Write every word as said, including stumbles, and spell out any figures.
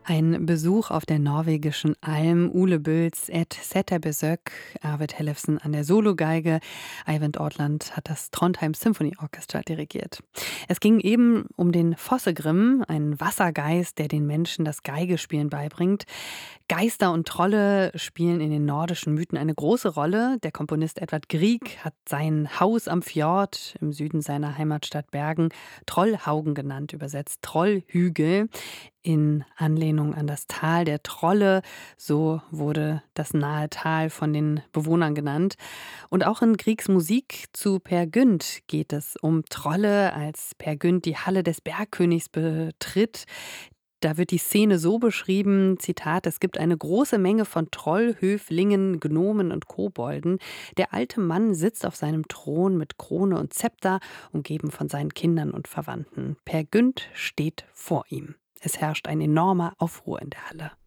Ein Besuch auf der norwegischen Alm, Ole Büls et Setter Besök, Arvid Hellefsen an der Sologeige, Eivind Ortland hat das Trondheim Symphony Orchestra dirigiert. Es ging eben um den Fossegrim, einen Wassergeist, der den Menschen das Geigespielen beibringt. Geister und Trolle spielen in den nordischen Mythen eine große Rolle. Der Komponist Edvard Grieg hat sein Haus am Fjord im Süden seiner Heimatstadt Bergen Trollhaugen genannt, übersetzt Trollhügel, in Anlehnung an das Tal der Trolle. So wurde das nahe Tal von den Bewohnern genannt. Und auch in Griegs Musik zu Peer Gynt geht es um Trolle, als Peer Gynt die Halle des Bergkönigs betritt. Da wird die Szene so beschrieben, Zitat: „Es gibt eine große Menge von Trollhöflingen, Gnomen und Kobolden. Der alte Mann sitzt auf seinem Thron mit Krone und Zepter, umgeben von seinen Kindern und Verwandten. Peer Gynt steht vor ihm. Es herrscht ein enormer Aufruhr in der Halle.“